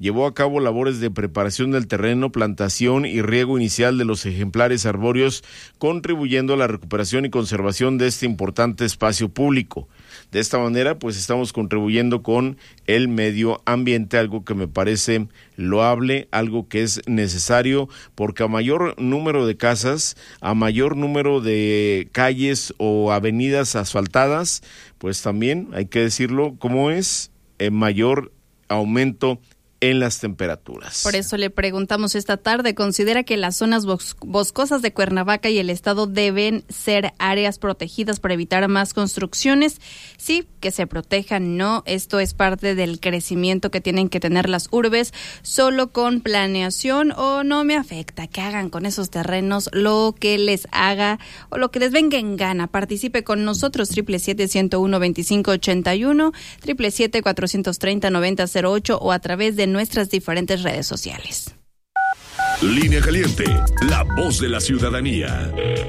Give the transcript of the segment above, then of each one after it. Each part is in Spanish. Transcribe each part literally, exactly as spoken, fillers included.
llevó a cabo labores de preparación del terreno, plantación y riego inicial de los ejemplares arbóreos, contribuyendo a la recuperación y conservación de este importante espacio público. De esta manera, pues estamos contribuyendo con el medio ambiente, algo que me parece loable, algo que es necesario, porque a mayor número de casas, a mayor número de calles o avenidas asfaltadas, pues también hay que decirlo como es, eh, mayor aumento en las temperaturas. Por eso le preguntamos esta tarde, ¿considera que las zonas bos- boscosas de Cuernavaca y el estado deben ser áreas protegidas para evitar más construcciones? Sí, que se protejan, no. Esto es parte del crecimiento que tienen que tener las urbes, solo con planeación, o no me afecta que hagan con esos terrenos lo que les haga o lo que les venga en gana. Participe con nosotros, siete siete siete, ciento uno, veinticinco ochenta y uno, siete siete siete, cuatrocientos treinta, noventa cero ocho o a través de nuestras diferentes redes sociales. Línea Caliente, la voz de la ciudadanía.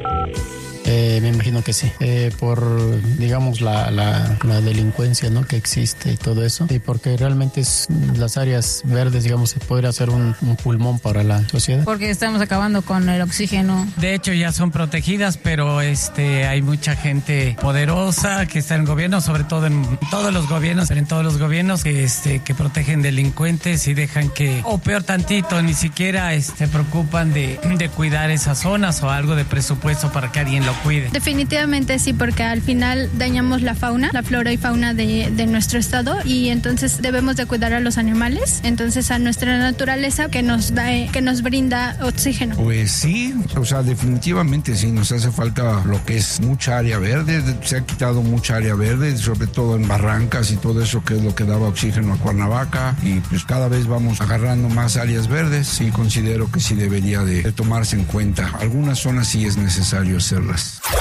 Eh, me imagino que sí, eh, por, digamos, la, la, la delincuencia, ¿no?, que existe y todo eso, y porque realmente es, las áreas verdes, digamos, se podría hacer un, un pulmón para la sociedad. Porque estamos acabando con el oxígeno. De hecho, ya son protegidas, pero este hay mucha gente poderosa que está en el gobierno, sobre todo en todos los gobiernos, pero en todos los gobiernos que, este, que protegen delincuentes y dejan que, o peor tantito, ni siquiera este, preocupan de, de cuidar esas zonas o algo de presupuesto para que alguien lo cuide. Definitivamente sí, porque al final dañamos la fauna, la flora y fauna de, de nuestro estado, y entonces debemos de cuidar a los animales, entonces a nuestra naturaleza que nos da, que nos brinda oxígeno. Pues sí, o sea, definitivamente sí, nos hace falta lo que es mucha área verde, se ha quitado mucha área verde, sobre todo en barrancas y todo eso, que es lo que daba oxígeno a Cuernavaca, y pues cada vez vamos agarrando más áreas verdes, y considero que sí debería de, de tomarse en cuenta. Algunas zonas sí es necesario hacerlas.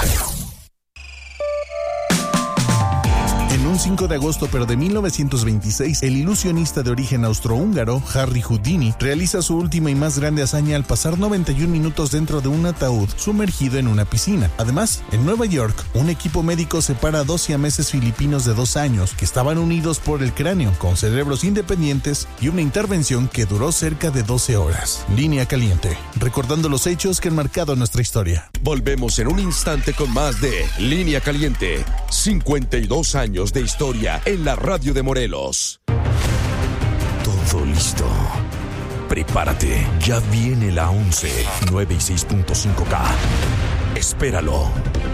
En un cinco de agosto, pero de mil novecientos veintiséis, el ilusionista de origen austrohúngaro, Harry Houdini, realiza su última y más grande hazaña al pasar noventa y un minutos dentro de un ataúd sumergido en una piscina. Además, en Nueva York, un equipo médico separa a dos siameses filipinos de dos años que estaban unidos por el cráneo, con cerebros independientes y una intervención que duró cerca de doce horas. Línea Caliente, recordando los hechos que han marcado nuestra historia. Volvemos en un instante con más de Línea Caliente. cincuenta y dos años de historia en la radio de Morelos. Todo listo. Prepárate. Ya viene la once, nueve y seis punto cinco K. Espéralo.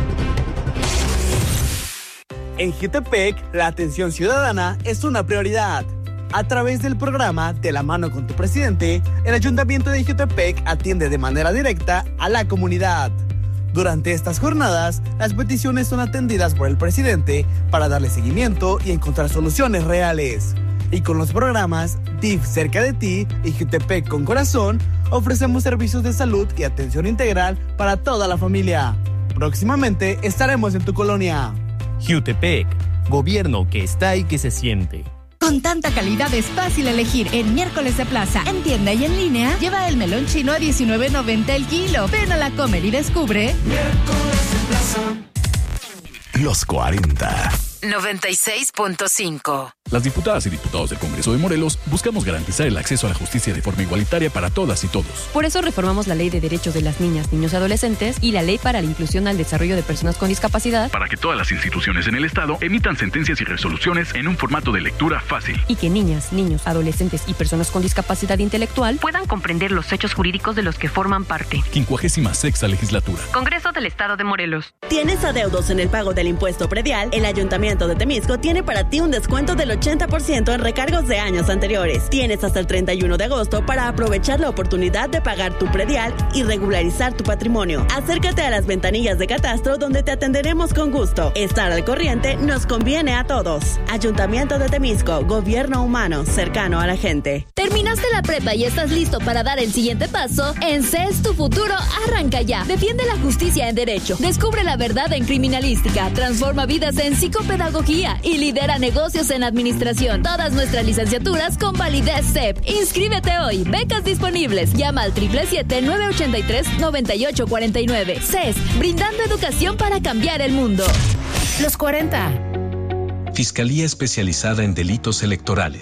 En Jutepec, la atención ciudadana es una prioridad. A través del programa De la mano con tu presidente, el Ayuntamiento de Jutepec atiende de manera directa a la comunidad. Durante estas jornadas, las peticiones son atendidas por el presidente para darle seguimiento y encontrar soluciones reales. Y con los programas D I F cerca de ti y Jutepec con corazón, ofrecemos servicios de salud y atención integral para toda la familia. Próximamente estaremos en tu colonia. Jutepec, gobierno que está y que se siente. Con tanta calidad es fácil elegir en Miércoles de Plaza. En tienda y en línea, lleva el melón chino a diecinueve noventa el kilo. Ven a la Comer y descubre. Miércoles de Plaza. Los cuarenta. noventa y seis punto cinco. Las diputadas y diputados del Congreso de Morelos buscamos garantizar el acceso a la justicia de forma igualitaria para todas y todos. Por eso reformamos la Ley de Derechos de las Niñas, Niños y Adolescentes y la Ley para la Inclusión al Desarrollo de Personas con Discapacidad, para que todas las instituciones en el Estado emitan sentencias y resoluciones en un formato de lectura fácil. Y que niñas, niños, adolescentes y personas con discapacidad intelectual puedan comprender los hechos jurídicos de los que forman parte. Quincuagésima sexta legislatura. Congreso del Estado de Morelos. ¿Tienes adeudos en el pago del impuesto predial? El Ayuntamiento de Temisco tiene para ti un descuento del ochenta por ciento en recargos de años anteriores. Tienes hasta el treinta y uno de agosto para aprovechar la oportunidad de pagar tu predial y regularizar tu patrimonio. Acércate a las ventanillas de catastro donde te atenderemos con gusto. Estar al corriente nos conviene a todos. Ayuntamiento de Temisco, gobierno humano, cercano a la gente. ¿Terminaste la prepa y estás listo para dar el siguiente paso? En C E S Tu Futuro arranca ya. Defiende la justicia en derecho. Descubre la verdad en criminalística. Transforma vidas en psicopedagogía y lidera negocios en administración. Todas nuestras licenciaturas con validez C E P. Inscríbete hoy. Becas disponibles. Llama al siete siete siete, nueve ocho tres, nueve ocho cuatro nueve. C E S, brindando educación para cambiar el mundo. Los cuarenta. Fiscalía Especializada en Delitos Electorales.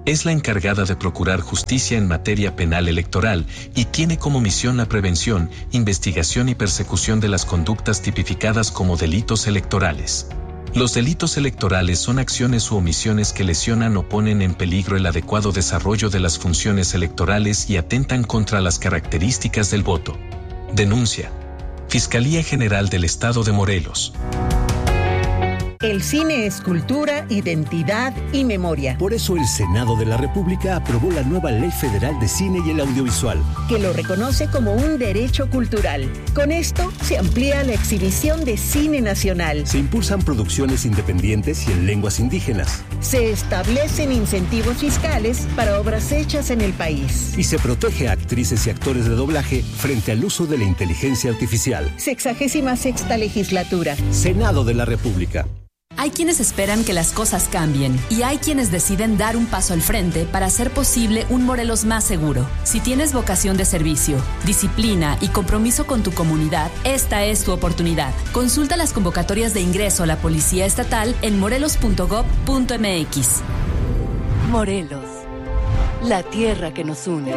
es la encargada de procurar justicia en materia penal electoral y tiene como misión la prevención, investigación y persecución de las conductas tipificadas como delitos electorales. Los delitos electorales son acciones u omisiones que lesionan o ponen en peligro el adecuado desarrollo de las funciones electorales y atentan contra las características del voto. Denuncia. Fiscalía General del Estado de Morelos. El cine es cultura, identidad y memoria. Por eso el Senado de la República aprobó la nueva Ley Federal de Cine y el Audiovisual, que lo reconoce como un derecho cultural. Con esto se amplía la exhibición de cine nacional. Se impulsan producciones independientes y en lenguas indígenas. Se establecen incentivos fiscales para obras hechas en el país. Y se protege a actrices y actores de doblaje frente al uso de la inteligencia artificial. Sexagésima sexta legislatura. Senado de la República. Hay quienes esperan que las cosas cambien y hay quienes deciden dar un paso al frente para hacer posible un Morelos más seguro. Si tienes vocación de servicio, disciplina y compromiso con tu comunidad, esta es tu oportunidad. Consulta las convocatorias de ingreso a la Policía Estatal en morelos punto gob punto eme equis. Morelos, la tierra que nos une.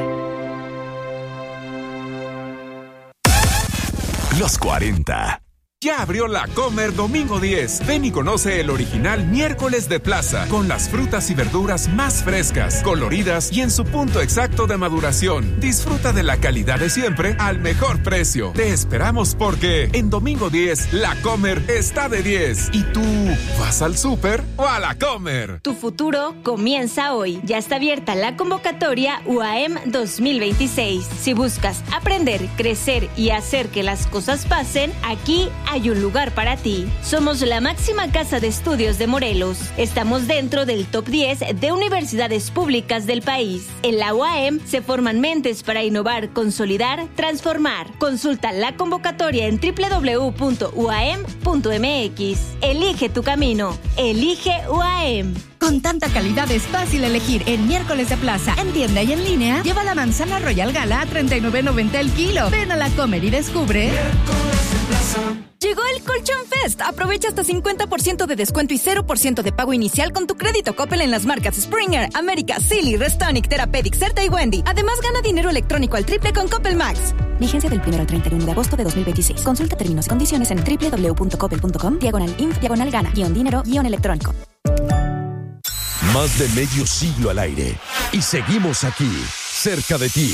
Los cuarenta. Ya abrió la Comer Domingo diez. Ven y conoce el original miércoles de plaza, con las frutas y verduras más frescas, coloridas y en su punto exacto de maduración. Disfruta de la calidad de siempre al mejor precio. Te esperamos porque en Domingo diez, la Comer está de diez. ¿Y tú vas al súper o a la Comer? Tu futuro comienza hoy. Ya está abierta la convocatoria U A M dos mil veintiséis. Si buscas aprender, crecer y hacer que las cosas pasen, aquí hay un lugar para ti. Somos la máxima casa de estudios de Morelos. Estamos dentro del top diez de universidades públicas del país. En la U A M se forman mentes para innovar, consolidar, transformar. Consulta la convocatoria en doble u doble u doble u punto u a m punto eme equis. Elige tu camino. Elige U A M. Con tanta calidad es fácil elegir. En miércoles de plaza, en tienda y en línea, lleva la manzana Royal Gala a treinta y nueve noventa el kilo. Ven a la Comer y descubre. Llegó el Colchón Fest. Aprovecha hasta cincuenta por ciento de descuento y cero por ciento de pago inicial con tu crédito Coppel en las marcas Springer, América, Silly, Restonic, Therapeutic, Certa y Wendy. Además, gana dinero electrónico al triple con Coppel Max. Vigencia del primero al treinta y uno de agosto de dos mil veintiséis. Consulta términos y condiciones en doble u doble u doble u punto coppel punto com, diagonal inf, diagonal gana, guión dinero, guión electrónico. Más de medio siglo al aire. Y seguimos aquí, cerca de ti.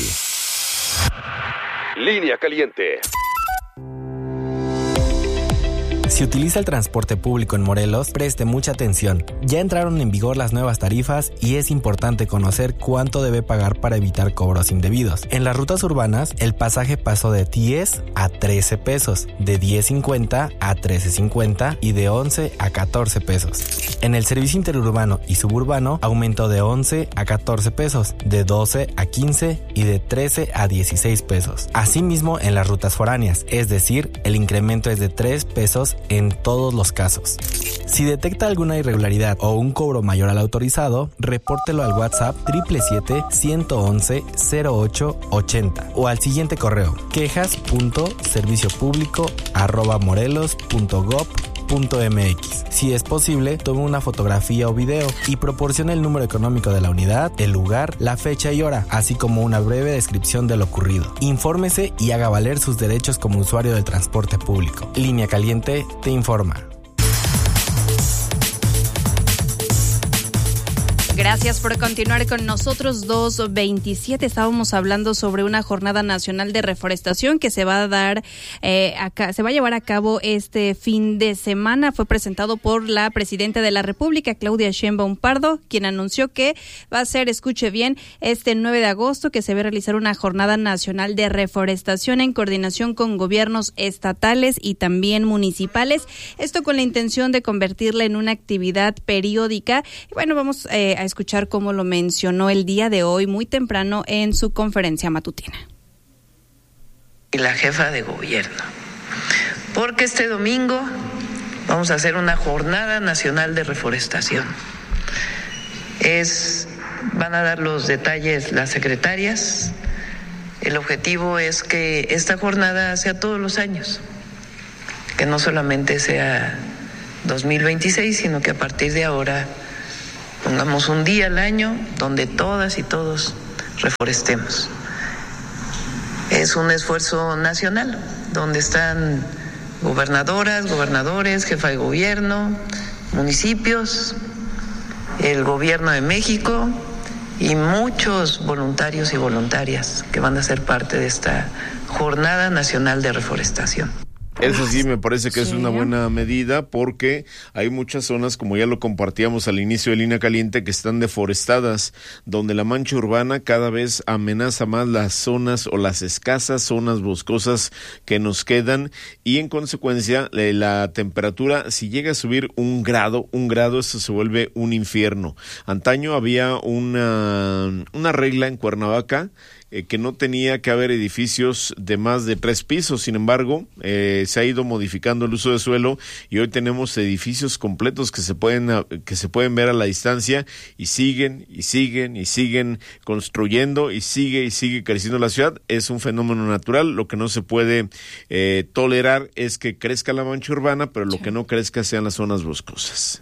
Línea Caliente. Si utiliza el transporte público en Morelos, preste mucha atención. Ya entraron en vigor las nuevas tarifas y es importante conocer cuánto debe pagar para evitar cobros indebidos. En las rutas urbanas, el pasaje pasó de diez a trece pesos, de diez cincuenta a trece cincuenta y de once a catorce pesos. En el servicio interurbano y suburbano, aumentó de once a catorce pesos, de doce a quince y de trece a dieciséis pesos. Asimismo, en las rutas foráneas, es decir, el incremento es de tres pesos en todos los casos. Si detecta alguna irregularidad o un cobro mayor al autorizado, repórtelo al WhatsApp siete siete siete, uno uno, cero ocho ocho cero o al siguiente correo quejas punto servicio público arroba morelos punto gob punto eme equis. Si es posible, tome una fotografía o video y proporcione el número económico de la unidad, el lugar, la fecha y hora, así como una breve descripción de lo ocurrido. Infórmese y haga valer sus derechos como usuario del transporte público. Línea Caliente te informa. Gracias por continuar con nosotros. dos veintisiete, estábamos hablando sobre una jornada nacional de reforestación que se va a dar, eh, acá, se va a llevar a cabo este fin de semana. Fue presentado por la presidenta de la República, Claudia Sheinbaum Pardo, quien anunció que va a ser, escuche bien, este nueve de agosto que se va a realizar una jornada nacional de reforestación en coordinación con gobiernos estatales y también municipales. Esto con la intención de convertirla en una actividad periódica. Y bueno, vamos eh, a escuchar cómo lo mencionó el día de hoy muy temprano en su conferencia matutina. Y la jefa de gobierno, porque este domingo vamos a hacer una jornada nacional de reforestación. Es, van a dar los detalles las secretarias. El objetivo es que esta jornada sea todos los años, que no solamente sea dos mil veintiséis, sino que a partir de ahora Pongamos un día al año donde todas y todos reforestemos. Es un esfuerzo nacional, donde están gobernadoras, gobernadores, jefa de gobierno, municipios, el gobierno de México y muchos voluntarios y voluntarias que van a ser parte de esta Jornada Nacional de Reforestación. Eso sí, me parece que sí. Es una buena medida porque hay muchas zonas, como ya lo compartíamos al inicio de Línea Caliente, que están deforestadas, donde la mancha urbana cada vez amenaza más las zonas o las escasas zonas boscosas que nos quedan y en consecuencia la temperatura, si llega a subir un grado, un grado, esto se vuelve un infierno. Antaño había una, una regla en Cuernavaca Eh, que no tenía que haber edificios de más de tres pisos, sin embargo, eh, se ha ido modificando el uso de suelo y hoy tenemos edificios completos que se pueden que se pueden ver a la distancia y siguen y siguen y siguen construyendo y sigue y sigue creciendo la ciudad. Es un fenómeno natural. Lo que no se puede eh, tolerar es que crezca la mancha urbana, pero lo que no crezca sean las zonas boscosas.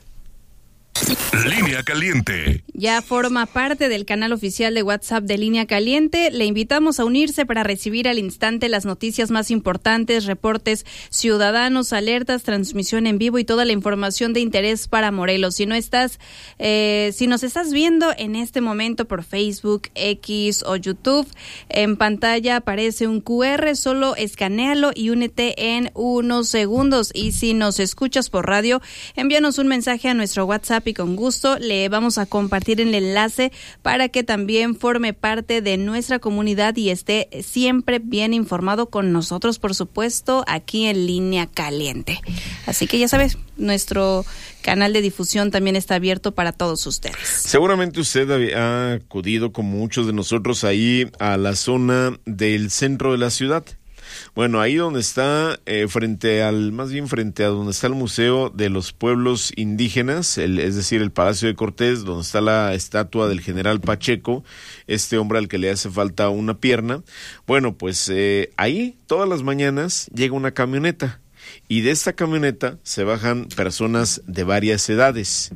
Línea Caliente. Ya forma parte del canal oficial de WhatsApp de Línea Caliente. Le invitamos a unirse para recibir al instante las noticias más importantes, reportes ciudadanos, alertas, transmisión en vivo y toda la información de interés para Morelos. Si no estás, eh, si nos estás viendo en este momento por Facebook, X o YouTube, en pantalla aparece un cu erre, solo escanéalo y únete en unos segundos. Y si nos escuchas por radio, envíanos un mensaje a nuestro WhatsApp y con gusto le vamos a compartir el enlace para que también forme parte de nuestra comunidad y esté siempre bien informado con nosotros, por supuesto, aquí en Línea Caliente. Así que ya sabes, nuestro canal de difusión también está abierto para todos ustedes. Seguramente usted ha acudido, como muchos de nosotros, ahí a la zona del centro de la ciudad. Bueno, ahí donde está, eh, frente al, más bien frente a donde está el Museo de los Pueblos Indígenas, el, es decir, el Palacio de Cortés, donde está la estatua del general Pacheco, este hombre al que le hace falta una pierna. Bueno, pues eh, ahí todas las mañanas llega una camioneta y de esta camioneta se bajan personas de varias edades.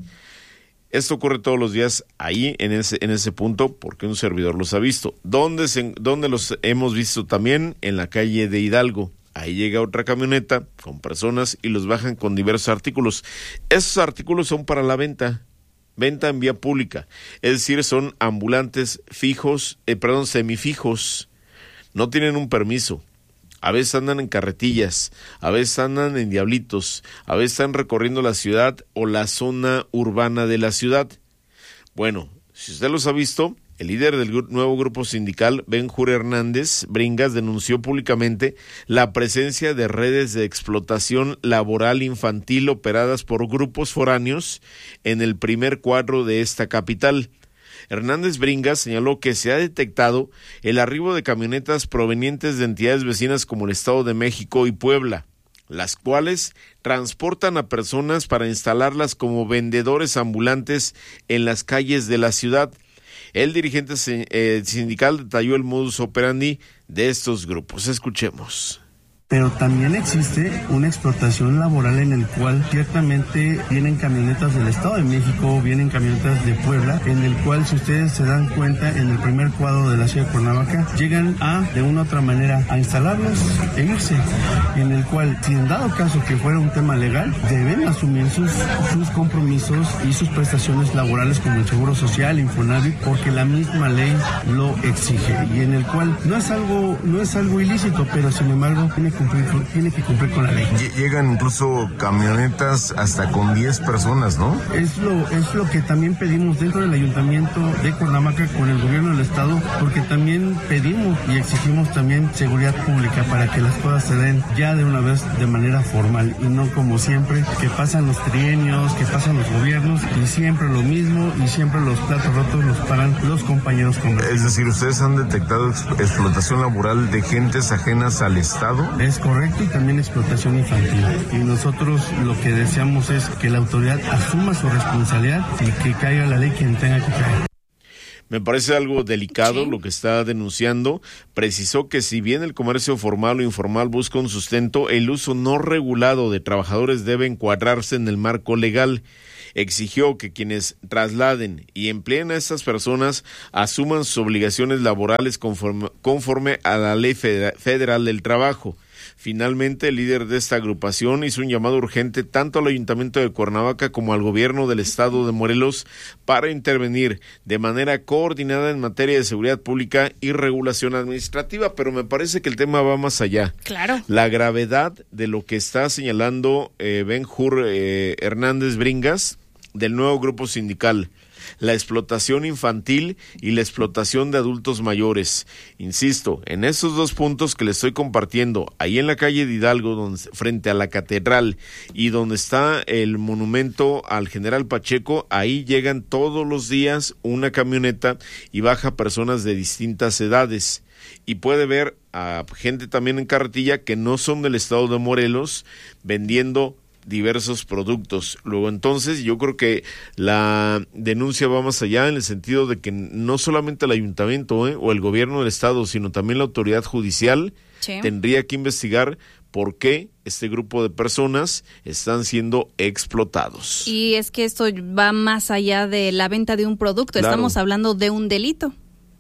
Esto ocurre todos los días ahí, en ese en ese punto, porque un servidor los ha visto. ¿Dónde, se, dónde los hemos visto también? En la calle de Hidalgo. Ahí llega otra camioneta con personas y los bajan con diversos artículos. Esos artículos son para la venta, venta en vía pública. Es decir, son ambulantes fijos, eh, perdón, semifijos. No tienen un permiso. A veces andan en carretillas, a veces andan en diablitos, a veces están recorriendo la ciudad o la zona urbana de la ciudad. Bueno, si usted los ha visto, el líder del gru- nuevo grupo sindical, Benjur Hernández Bringas, denunció públicamente la presencia de redes de explotación laboral infantil operadas por grupos foráneos en el primer cuadro de esta capital. Hernández Bringas señaló que se ha detectado el arribo de camionetas provenientes de entidades vecinas como el Estado de México y Puebla, las cuales transportan a personas para instalarlas como vendedores ambulantes en las calles de la ciudad. El dirigente eh, sindical detalló el modus operandi de estos grupos. Escuchemos. Pero también existe una explotación laboral en el cual ciertamente vienen camionetas del Estado de México, vienen camionetas de Puebla, en el cual, si ustedes se dan cuenta, en el primer cuadro de la ciudad de Cuernavaca, llegan a, de una u otra manera, a instalarlos e irse, en el cual, si en dado caso que fuera un tema legal, deben asumir sus, sus compromisos y sus prestaciones laborales como el Seguro Social, Infonavit, porque la misma ley lo exige, y en el cual no es algo, no es algo ilícito, pero sin embargo tiene que Cumplir, tiene que cumplir con la ley. Llegan incluso camionetas hasta con diez personas, ¿no? Es lo, es lo que también pedimos dentro del Ayuntamiento de Cuernavaca con el gobierno del Estado, porque también pedimos y exigimos también seguridad pública para que las cosas se den ya de una vez de manera formal y no como siempre, que pasan los trienios, que pasan los gobiernos y siempre lo mismo y siempre los platos rotos los pagan los compañeros comerciales. Es decir, ¿ustedes han detectado ex- explotación laboral de gentes ajenas al Estado? Es correcto, y también explotación infantil. Y nosotros lo que deseamos es que la autoridad asuma su responsabilidad y que caiga la ley quien tenga que caer. Me parece algo delicado lo que está denunciando. Precisó que si bien el comercio formal o informal busca un sustento, el uso no regulado de trabajadores debe encuadrarse en el marco legal. Exigió que quienes trasladen y empleen a estas personas asuman sus obligaciones laborales conforme, conforme a la Ley Federal del Trabajo. Finalmente, el líder de esta agrupación hizo un llamado urgente tanto al Ayuntamiento de Cuernavaca como al gobierno del estado de Morelos para intervenir de manera coordinada en materia de seguridad pública y regulación administrativa, pero me parece que el tema va más allá. Claro. La gravedad de lo que está señalando eh, Ben-Hur eh, Hernández Bringas del nuevo grupo sindical. La explotación infantil y la explotación de adultos mayores. Insisto, en estos dos puntos que le estoy compartiendo, ahí en la calle de Hidalgo, donde, frente a la catedral, y donde está el monumento al general Pacheco, ahí llegan todos los días una camioneta y baja personas de distintas edades. Y puede ver a gente también en carretilla que no son del estado de Morelos vendiendo diversos productos. Luego entonces yo creo que la denuncia va más allá en el sentido de que no solamente el ayuntamiento ¿eh? o el gobierno del estado, sino también la autoridad judicial sí. tendría que investigar por qué este grupo de personas están siendo explotados. Y es que esto va más allá de la venta de un producto, claro. Estamos hablando de un delito.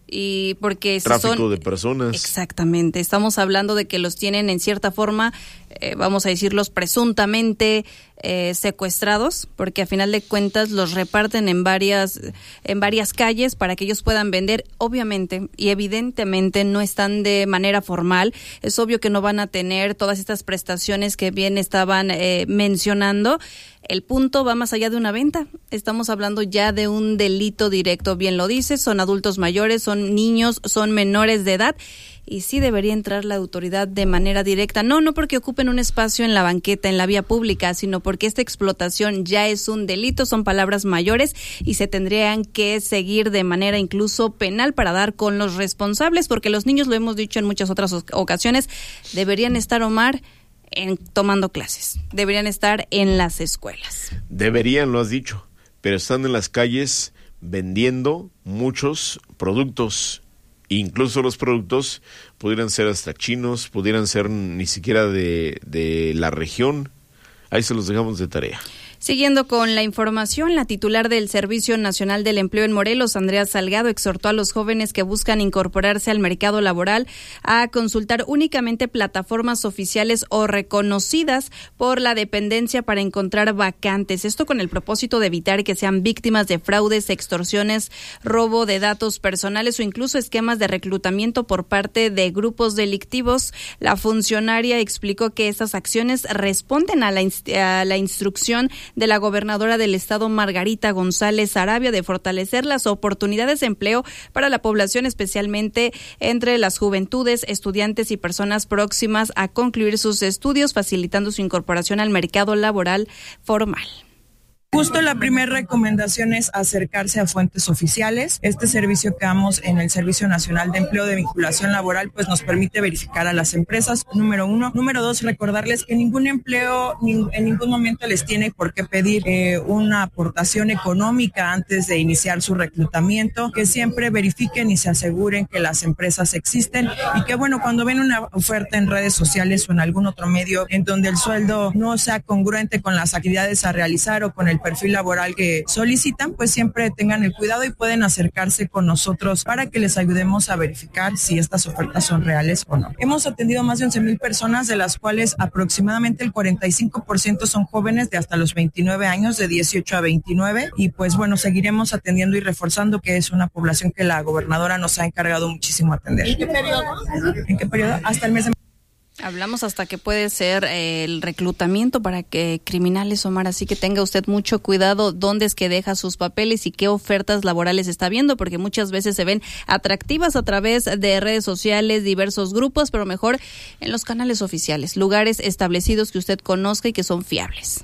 Y porque tráfico son, de personas. Exactamente, estamos hablando de que los tienen en cierta forma, eh, vamos a decirlos presuntamente eh, secuestrados, porque a final de cuentas los reparten en varias en varias calles para que ellos puedan vender, obviamente y evidentemente no están de manera formal, es obvio que no van a tener todas estas prestaciones que bien estaban eh, mencionando. El punto va más allá de una venta, estamos hablando ya de un delito directo, bien lo dices, son adultos mayores, son niños, son menores de edad y sí debería entrar la autoridad de manera directa, no, no porque ocupen un espacio en la banqueta, en la vía pública, sino porque esta explotación ya es un delito, son palabras mayores y se tendrían que seguir de manera incluso penal para dar con los responsables, porque los niños, lo hemos dicho en muchas otras ocasiones, deberían estar, Omar, En, tomando clases, deberían estar en las escuelas. Deberían, lo has dicho, pero están en las calles vendiendo muchos productos, incluso los productos pudieran ser hasta chinos, pudieran ser ni siquiera de, de la región. Ahí se los dejamos de tarea. Siguiendo con la información, la titular del Servicio Nacional del Empleo en Morelos, Andrea Salgado, exhortó a los jóvenes que buscan incorporarse al mercado laboral a consultar únicamente plataformas oficiales o reconocidas por la dependencia para encontrar vacantes. Esto con el propósito de evitar que sean víctimas de fraudes, extorsiones, robo de datos personales o incluso esquemas de reclutamiento por parte de grupos delictivos. La funcionaria explicó que estas acciones responden a la, inst- a la instrucción de la gobernadora del estado, Margarita González Arabia, de fortalecer las oportunidades de empleo para la población, especialmente entre las juventudes, estudiantes y personas próximas a concluir sus estudios, facilitando su incorporación al mercado laboral formal. Justo la primera recomendación es acercarse a fuentes oficiales. Este servicio que damos en el Servicio Nacional de Empleo de Vinculación Laboral pues nos permite verificar a las empresas, número uno. Número dos, recordarles que ningún empleo ni, en ningún momento les tiene por qué pedir eh, una aportación económica antes de iniciar su reclutamiento, que siempre verifiquen y se aseguren que las empresas existen y que bueno, cuando ven una oferta en redes sociales o en algún otro medio en donde el sueldo no sea congruente con las actividades a realizar o con el perfil laboral que solicitan, pues siempre tengan el cuidado y pueden acercarse con nosotros para que les ayudemos a verificar si estas ofertas son reales o no. Hemos atendido más de once mil personas, de las cuales aproximadamente el cuarenta y cinco por ciento son jóvenes de hasta los veintinueve años, de dieciocho a veintinueve, y pues bueno, seguiremos atendiendo y reforzando, que es una población que la gobernadora nos ha encargado muchísimo atender. ¿En qué periodo? ¿En qué periodo? Hasta el mes de Hablamos hasta que puede ser eh, el reclutamiento para que criminales, Omar, así que tenga usted mucho cuidado dónde es que deja sus papeles y qué ofertas laborales está viendo, porque muchas veces se ven atractivas a través de redes sociales, diversos grupos, pero mejor en los canales oficiales, lugares establecidos que usted conozca y que son fiables.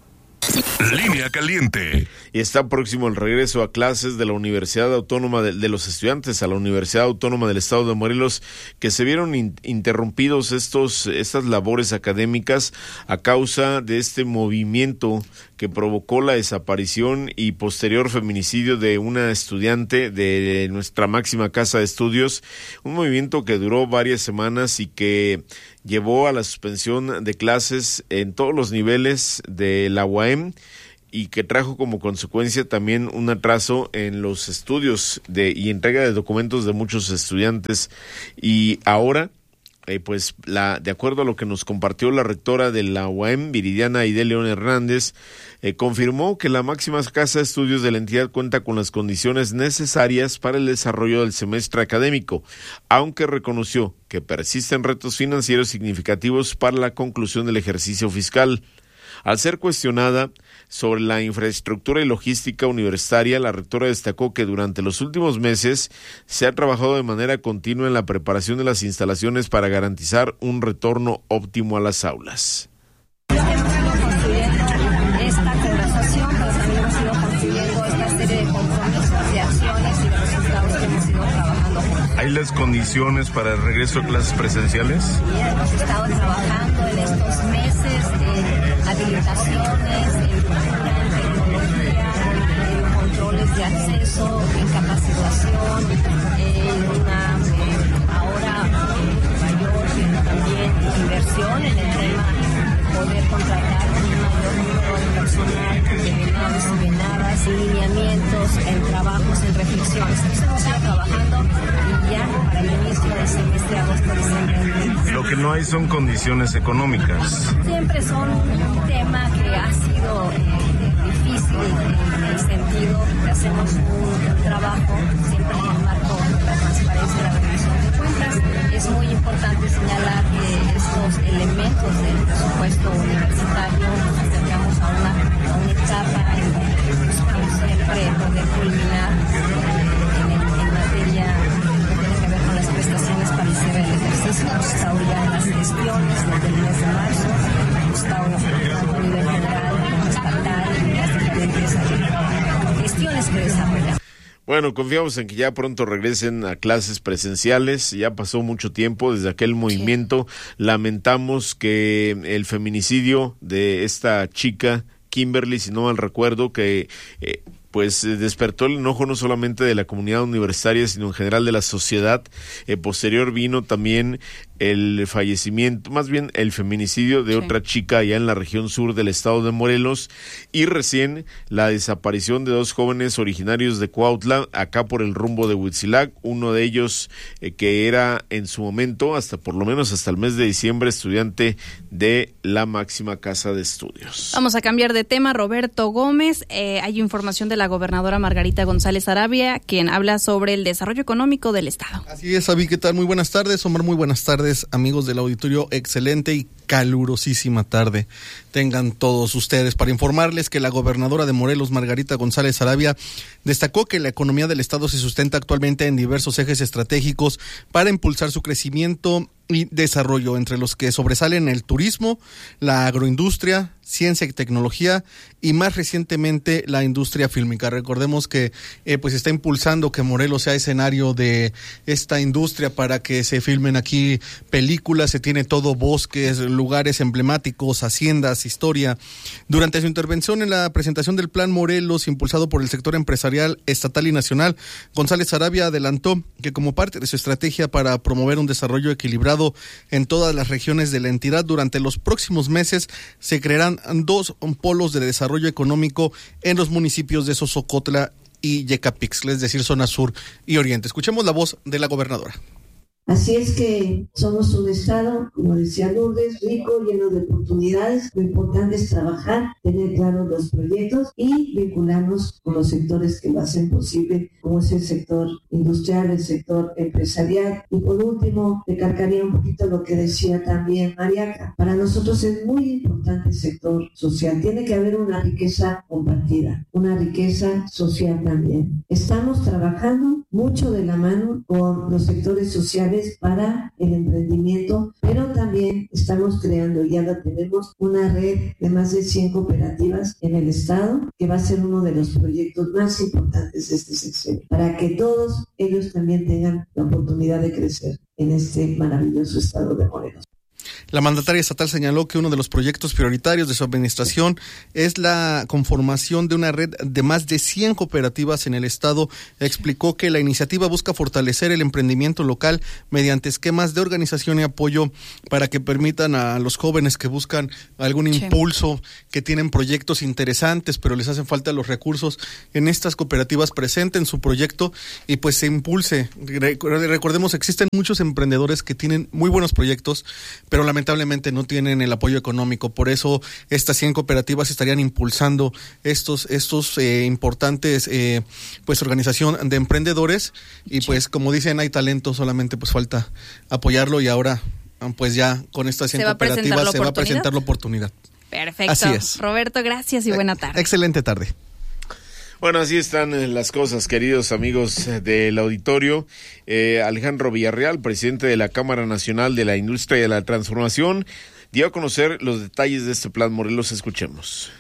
Línea Caliente. Y está próximo el regreso a clases de la Universidad Autónoma de, de los estudiantes a la Universidad Autónoma del Estado de Morelos, que se vieron in, interrumpidos estos estas labores académicas a causa de este movimiento que provocó la desaparición y posterior feminicidio de una estudiante de nuestra máxima casa de estudios, un movimiento que duró varias semanas y que llevó a la suspensión de clases en todos los niveles de la U A M y que trajo como consecuencia también un atraso en los estudios de y entrega de documentos de muchos estudiantes. Y ahora, eh, pues, la de acuerdo a lo que nos compartió la rectora de la U A M, Viridiana Aide León Hernández, eh, confirmó que la máxima casa de estudios de la entidad cuenta con las condiciones necesarias para el desarrollo del semestre académico, aunque reconoció que persisten retos financieros significativos para la conclusión del ejercicio fiscal. Al ser cuestionada sobre la infraestructura y logística universitaria, la rectora destacó que durante los últimos meses se ha trabajado de manera continua en la preparación de las instalaciones para garantizar un retorno óptimo a las aulas. Esta conversación, pero también hemos ido construyendo esta serie de compromisos, de acciones y de resultados que hemos ido trabajando. ¿Hay las condiciones para el regreso a clases presenciales? Sí, hemos estado trabajando en estos meses en habilitaciones, en cultura, en tecnología, en controles de acceso, en capacitación, en una eh, ahora eh, mayor también inversión en el tema de poder contratar un mayor número de personal, de venados y venadas, lineamientos, en trabajos, en reflexiones. Entonces hemos ido trabajando y ya para el inicio del semestre agosto-diciembre. Lo que no hay son condiciones económicas. Siempre son un tema que ha sido eh, difícil en el sentido que hacemos un trabajo siempre en el marco de la transparencia y la rendición de cuentas. Es muy importante señalar que estos elementos del presupuesto universitario nos acercamos a una, a una etapa en la que buscamos siempre poder culminar eh, en, el, en materia que tiene que ver con las prestaciones para el cierre del ejercicio. Hemos estado ya en las gestiones desde el mes de marzo, hemos estado tanto a nivel general como estatal y las diferentes gestiones que desarrollamos. Bueno, confiamos en que ya pronto regresen a clases presenciales. Ya pasó mucho tiempo desde aquel movimiento. Sí. Lamentamos que el feminicidio de esta chica, Kimberly, si no mal recuerdo, que eh, pues despertó el enojo no solamente de la comunidad universitaria, sino en general de la sociedad. Eh, posterior vino también el fallecimiento, más bien el feminicidio de sí. otra chica allá en la región sur del estado de Morelos, y recién la desaparición de dos jóvenes originarios de Cuautla, acá por el rumbo de Huitzilac, uno de ellos eh, que era en su momento, hasta por lo menos hasta el mes de diciembre, estudiante de la máxima casa de estudios. Vamos a cambiar de tema. Roberto Gómez, eh, hay información de la gobernadora Margarita González Arabia, quien habla sobre el desarrollo económico del estado. Así es, Avi, ¿qué tal? Muy buenas tardes, Omar, muy buenas tardes, amigos del auditorio, excelente y calurosísima tarde tengan todos ustedes para informarles que la gobernadora de Morelos, Margarita González Arabia, destacó que la economía del estado se sustenta actualmente en diversos ejes estratégicos para impulsar su crecimiento y desarrollo, entre los que sobresalen el turismo, la agroindustria, ciencia y tecnología y más recientemente la industria fílmica. Recordemos que eh, pues está impulsando que Morelos sea escenario de esta industria para que se filmen aquí películas, se tiene todo bosques, lugares emblemáticos, haciendas, historia. Durante su intervención en la presentación del Plan Morelos, impulsado por el sector empresarial estatal y nacional, González Arabia adelantó que como parte de su estrategia para promover un desarrollo equilibrado en todas las regiones de la entidad, durante los próximos meses se crearán dos polos de desarrollo económico en los municipios de Sosocotla y Yecapixtla, es decir, zona sur y oriente. Escuchemos la voz de la gobernadora. Así es que somos un estado, como decía Lourdes, rico, lleno de oportunidades. Lo importante es trabajar, tener claros los proyectos y vincularnos con los sectores que lo hacen posible, como es el sector industrial, el sector empresarial. Y por último, recalcaría un poquito lo que decía también Mariaca. Para nosotros es muy importante el sector social. Tiene que haber una riqueza compartida, una riqueza social también. Estamos trabajando mucho de la mano con los sectores sociales para el emprendimiento, pero también estamos creando, ya la tenemos, una red de más de cien cooperativas en el estado, que va a ser uno de los proyectos más importantes de este sexenio, para que todos ellos también tengan la oportunidad de crecer en este maravilloso estado de Morelos. La mandataria estatal señaló que uno de los proyectos prioritarios de su administración es la conformación de una red de más de cien cooperativas en el estado. Explicó que la iniciativa busca fortalecer el emprendimiento local mediante esquemas de organización y apoyo para que permitan a los jóvenes que buscan algún sí. impulso, que tienen proyectos interesantes, pero les hacen falta los recursos, en estas cooperativas presenten su proyecto y pues se impulse. Recordemos, existen muchos emprendedores que tienen muy buenos proyectos, pero lamentablemente no tienen el apoyo económico. Por eso estas cien cooperativas estarían impulsando estos estos eh, importantes eh, pues organización de emprendedores y pues como dicen, hay talento, solamente pues falta apoyarlo y ahora pues ya con estas cien cooperativas se va a presentar la oportunidad. Perfecto. Así es. Roberto, gracias y buena tarde. Excelente tarde. Bueno, así están las cosas, queridos amigos del auditorio. Eh, Alejandro Villarreal, presidente de la Cámara Nacional de la Industria y de la Transformación, dio a conocer los detalles de este Plan Morelos. Escuchemos.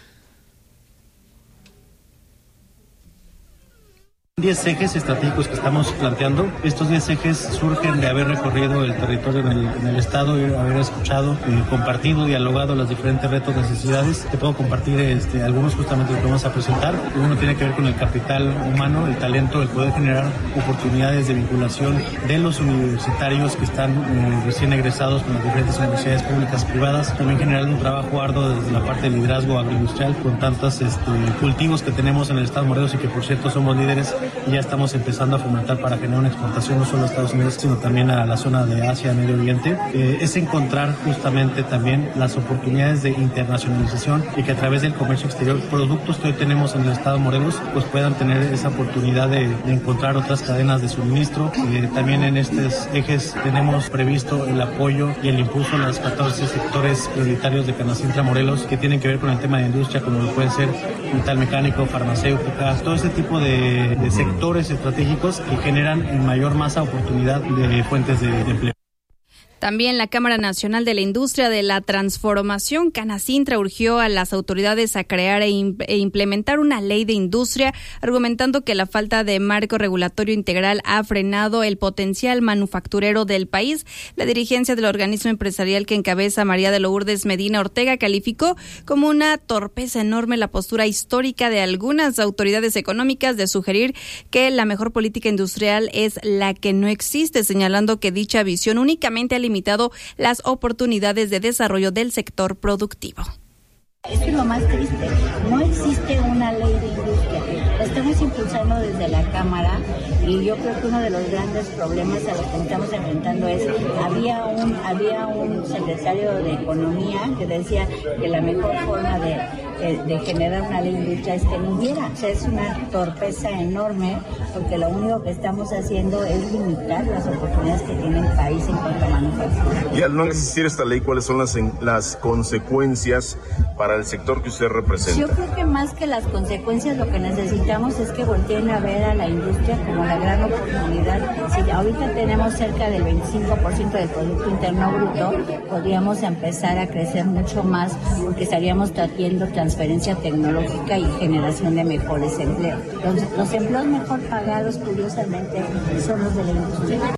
diez ejes estratégicos que estamos planteando. Estos diez ejes surgen de haber recorrido el territorio en el, en el estado, y haber escuchado, eh, compartido, dialogado los diferentes retos, necesidades. Te puedo compartir este, algunos justamente que vamos a presentar. Uno tiene que ver con el capital humano, el talento, el poder generar oportunidades de vinculación de los universitarios que están eh, recién egresados con las diferentes universidades públicas y privadas. También generar un trabajo arduo desde la parte de liderazgo agroindustrial con tantos este, cultivos que tenemos en el estado de Morelos y que por cierto somos líderes y ya estamos empezando a fomentar para generar una exportación no solo a Estados Unidos, sino también a la zona de Asia, Medio Oriente. Eh, es encontrar justamente también las oportunidades de internacionalización y que a través del comercio exterior, productos que hoy tenemos en el estado de Morelos, pues puedan tener esa oportunidad de, de encontrar otras cadenas de suministro. Eh, también en estos ejes tenemos previsto el apoyo y el impulso a los catorce sectores prioritarios de Canacintra Morelos que tienen que ver con el tema de industria, como lo pueden ser metal mecánico, farmacéutica, todo ese tipo de, de sectores estratégicos que generan en mayor masa oportunidad de fuentes de, de empleo. También la Cámara Nacional de la Industria de la Transformación, Canacintra, urgió a las autoridades a crear e, imp- e implementar una ley de industria, argumentando que la falta de marco regulatorio integral ha frenado el potencial manufacturero del país. La dirigencia del organismo empresarial que encabeza María de Lourdes Medina Ortega calificó como una torpeza enorme la postura histórica de algunas autoridades económicas de sugerir que la mejor política industrial es la que no existe, señalando que dicha visión únicamente ha limitado las oportunidades de desarrollo del sector productivo. Esto es lo más triste, no existe una ley de industria, la estamos impulsando desde la Cámara y yo creo que uno de los grandes problemas a los que estamos enfrentando es, había un, había un secretario de Economía que decía que la mejor forma de, de, de generar una ley de industria es que no hubiera, o sea, es una torpeza enorme porque lo único que estamos haciendo es limitar las oportunidades que tiene el país en cuanto a manufactura. Y al no existir esta ley, ¿cuáles son las, las consecuencias para el sector que usted representa? Yo creo que más que las consecuencias lo que necesitamos es que volteen a ver a la industria como la gran oportunidad. Si ahorita tenemos cerca del veinticinco por ciento del Producto Interno Bruto, podríamos empezar a crecer mucho más porque estaríamos trayendo transferencia tecnológica y generación de mejores empleos. Entonces, los empleos mejor pagados, curiosamente, son los de la industria.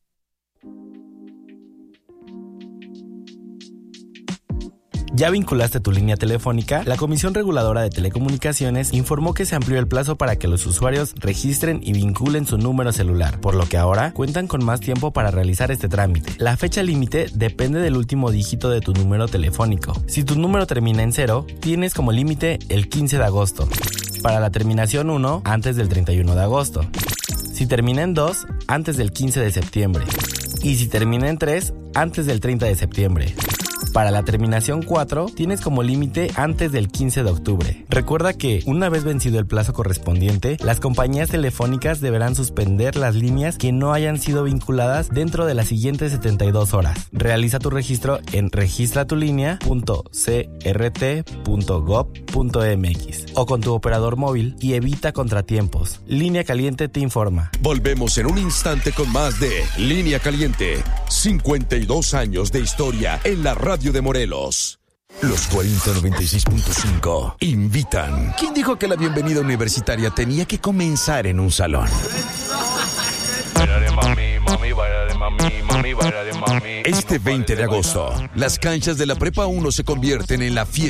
¿Ya vinculaste tu línea telefónica? La Comisión Reguladora de Telecomunicaciones informó que se amplió el plazo para que los usuarios registren y vinculen su número celular, por lo que ahora cuentan con más tiempo para realizar este trámite. La fecha límite depende del último dígito de tu número telefónico. Si tu número termina en cero, tienes como límite el quince de agosto. Para la terminación uno, antes del treinta y uno de agosto. Si termina en dos, antes del quince de septiembre. Y si termina en tres, antes del treinta de septiembre. Para la terminación cuatro, tienes como límite antes del quince de octubre. Recuerda que, una vez vencido el plazo correspondiente, las compañías telefónicas deberán suspender las líneas que no hayan sido vinculadas dentro de las siguientes setenta y dos horas. Realiza tu registro en registra tu línea punto c r t punto gov punto m x o con tu operador móvil y evita contratiempos. Línea Caliente te informa. Volvemos en un instante con más de Línea Caliente. cincuenta y dos años de historia en la radio de Morelos. Los cuarenta noventa y seis punto cinco invitan. ¿Quién dijo que la bienvenida universitaria tenía que comenzar en un salón? Baila de mami, mami, baila de mami, mami. Este veinte de agosto, las canchas de la Prepa uno se convierten en la fiesta